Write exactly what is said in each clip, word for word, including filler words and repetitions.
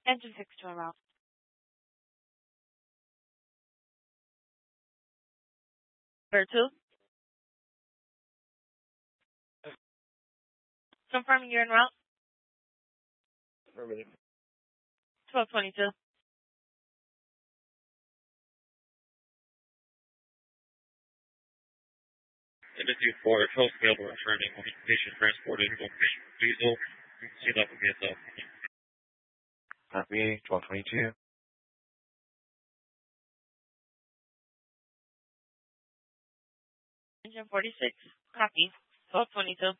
Engine six to en route. Bear two. Confirming you're en route. Affirmative. twelve twenty-two. Embassy four, twelve available returning. Patient transported. Diesel. See that with yourself. Copy. twelve twenty-two. Engine forty-six. Copy. twelve twenty-two.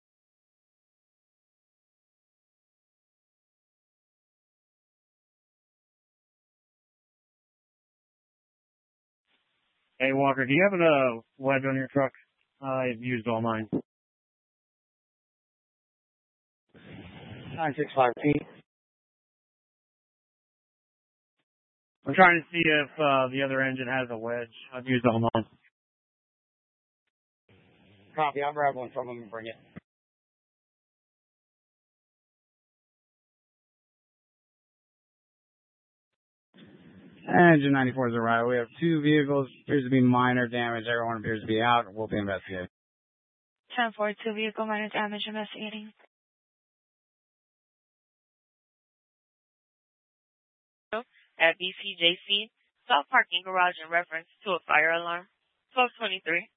Hey, Walker, do you have a wedge on your truck? I've used all mine. nine six five P. I'm trying to see if uh, the other engine has a wedge. I've used all mine. Copy. I'll grab one from them and bring it. Engine ninety-four is arrival. We have two vehicles. Appears to be minor damage. Everyone appears to be out. We'll be investigating. ten forty-two vehicle minor damage investigating. At B C J C, South Parking Garage in reference to a fire alarm. twelve twenty-three.